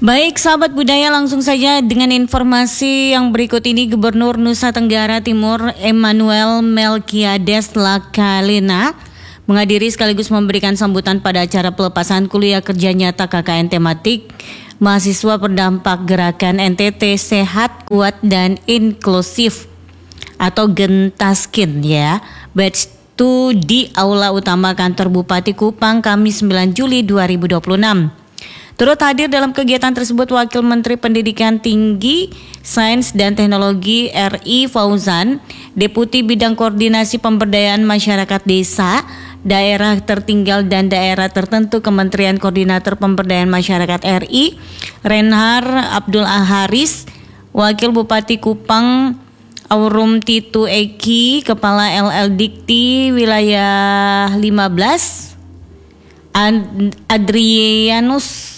Baik sahabat budaya, langsung saja dengan informasi yang berikut ini. Gubernur Nusa Tenggara Timur Emmanuel Melkiades Lakalena menghadiri sekaligus memberikan sambutan pada acara pelepasan kuliah kerja nyata KKN tematik mahasiswa terdampak gerakan NTT Sehat, Kuat dan Inklusif atau Gentaskin ya, batch 2 di Aula Utama Kantor Bupati Kupang Kamis 9 Juli 2026. Turut hadir dalam kegiatan tersebut Wakil Menteri Pendidikan Tinggi, Sains dan Teknologi RI Fauzan, Deputi Bidang Koordinasi Pemberdayaan Masyarakat Desa, Daerah Tertinggal dan Daerah Tertentu Kementerian Koordinator Pemberdayaan Masyarakat RI, Renhar Abdul Haris, Wakil Bupati Kupang Aurum Titu Eki, Kepala LL Dikti Wilayah 15, Adrianus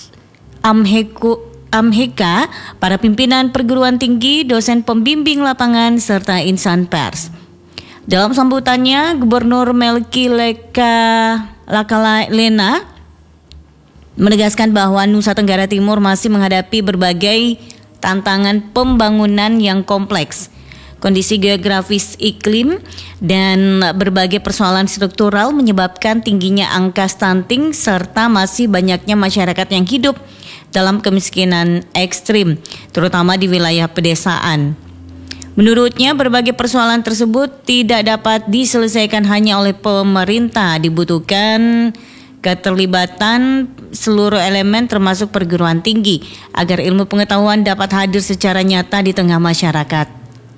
Amheka, para pimpinan perguruan tinggi, dosen pembimbing lapangan, serta insan pers. Dalam sambutannya, Gubernur Melki Lakalena menegaskan bahwa Nusa Tenggara Timur masih menghadapi berbagai tantangan pembangunan yang kompleks. Kondisi geografis iklim dan berbagai persoalan struktural menyebabkan tingginya angka stunting serta masih banyaknya masyarakat yang hidup dalam kemiskinan ekstrim, terutama di wilayah pedesaan. Menurutnya, berbagai persoalan tersebut tidak dapat diselesaikan hanya oleh pemerintah, dibutuhkan keterlibatan seluruh elemen termasuk perguruan tinggi agar ilmu pengetahuan dapat hadir secara nyata di tengah masyarakat.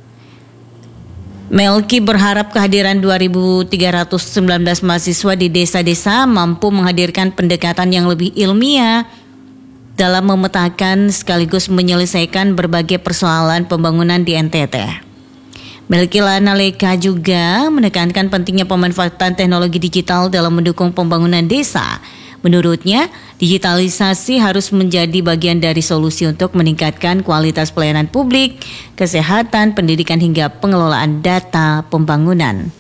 Melki berharap kehadiran 2.319 mahasiswa di desa-desa mampu menghadirkan pendekatan yang lebih ilmiah dalam memetakan sekaligus menyelesaikan berbagai persoalan pembangunan di NTT. Melki Lanaleka juga menekankan pentingnya pemanfaatan teknologi digital dalam mendukung pembangunan desa. Menurutnya, digitalisasi harus menjadi bagian dari solusi untuk meningkatkan kualitas pelayanan publik, kesehatan, pendidikan hingga pengelolaan data pembangunan.